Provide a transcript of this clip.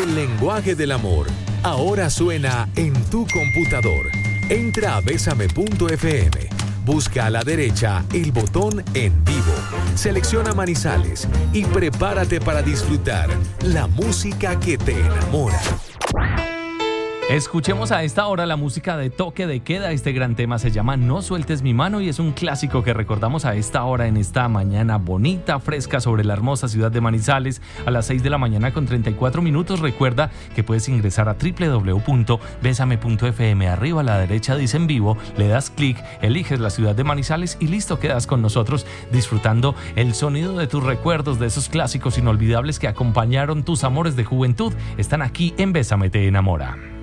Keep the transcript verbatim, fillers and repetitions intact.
El lenguaje del amor ahora suena en tu computador. Entra a besame punto efe eme. Busca a la derecha el botón En Vivo. Selecciona Manizales y prepárate para disfrutar la música que te enamora. Escuchemos a esta hora la música de Toque de Queda. Este gran tema se llama No Sueltes Mi Mano y es un clásico que recordamos a esta hora en esta mañana bonita, fresca sobre la hermosa ciudad de Manizales a las seis de la mañana con treinta y cuatro minutos. Recuerda que puedes ingresar a doble u doble u doble u punto besame punto efe eme. Arriba a la derecha dice En Vivo, le das clic, eliges la ciudad de Manizales y listo, quedas con nosotros disfrutando el sonido de tus recuerdos, de esos clásicos inolvidables que acompañaron tus amores de juventud. Están aquí en Bésame Te Enamora.